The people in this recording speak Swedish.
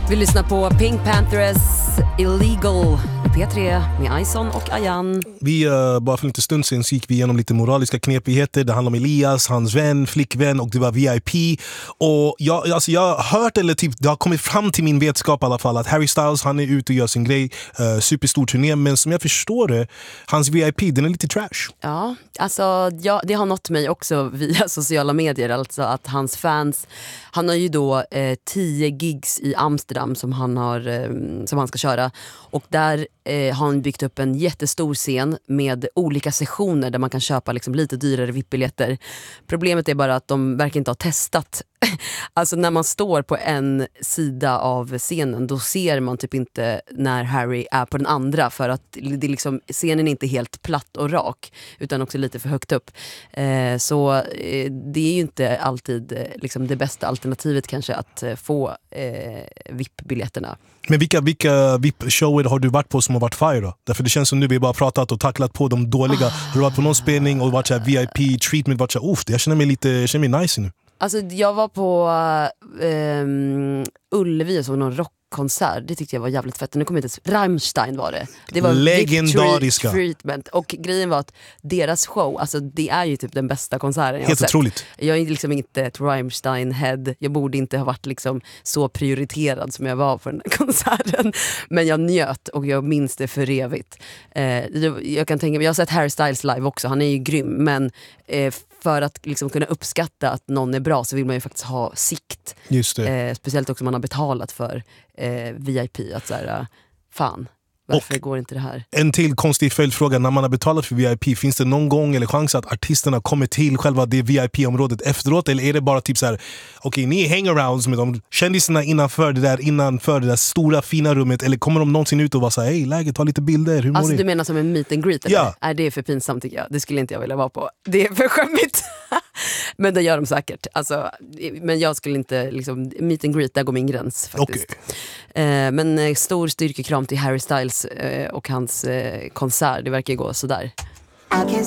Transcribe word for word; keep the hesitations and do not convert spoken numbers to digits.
Vi lyssnar på Pink Panthers Illegal i P tre med Ison och Ayan. Vi, uh, bara för en liten stund sedan så gick vi igenom lite moraliska knepigheter. Det handlar om Elias, hans vän, flickvän, och det var V I P. Och jag, alltså jag har hört, eller typ, det har kommit fram till min vetskap i alla fall, att Harry Styles, han är ute och gör sin grej, uh, superstor turné, men som jag förstår det, hans V I P, den är lite trash. Ja, alltså ja, det har nått mig också via sociala medier, alltså att hans fans, han har ju då eh, tio gigs i Amsterdam som han, har, eh, som han ska köra, och där eh, har han byggt upp en jättestor scen med olika sessioner där man kan köpa liksom lite dyrare V I P-biljetter. Problemet är bara att de verkar inte ha testat. Alltså när man står på en sida av scenen, då ser man typ inte när Harry är på den andra, för att det är liksom, scenen är inte helt platt och rak utan också lite för högt upp. Eh, så eh, det är ju inte alltid eh, liksom det bästa alternativet kanske att eh, få eh, V I P-biljetterna. Men vilka, vilka V I P-shower har du varit på som har varit fire då? Därför det känns som nu vi bara pratat och tacklat på de dåliga. Ah. Har du varit på någon spelning och varit så här V I P-treatment, varit så här, uff, jag känner mig lite, jag känner mig nice nu. Alltså jag var på um, Ullevi och såg någon rockkonsert. Det tyckte jag var jävligt fett. Nu kommer inte Rammstein var det. Det var legendariska treatment. Och grejen var att deras show, alltså det är ju typ den bästa konserten jag Helt har sett. Otroligt. Jag är liksom inte ett Rammstein-head. Jag borde inte ha varit liksom så prioriterad som jag var på den här konserten. Men jag njöt och jag minns det för evigt. Eh, jag kan tänka, jag har sett Harry Styles live också. Han är ju grym, men eh, för att liksom kunna uppskatta att någon är bra så vill man ju faktiskt ha sikt. Just det. Eh, speciellt också om man har betalat för eh, V I P. Att så här, fan, varför och går inte det här? En till konstig följdfråga. När man har betalat för V I P, finns det någon gång eller chans att artisterna kommer till själva det V I P-området efteråt? Eller är det bara typ så här, okej, okay, ni är hangarounds med de kändisarna innanför det där, innanför det där stora fina rummet, eller kommer de någonsin ut och vara så här, hej, läget, ta lite bilder, hur mår Alltså ni? du menar som en meet and greet, eller? Ja. Är det för pinsamt tycker jag? Det skulle inte jag vilja vara på. Det är för skämmigt. Men det gör de säkert. Alltså, men jag skulle inte liksom, meet and greet, där går min gräns faktiskt. Okay. Eh, men eh, stor styrkekram till Harry Styles eh, och hans eh, konsert. Det verkar gå sådär. I can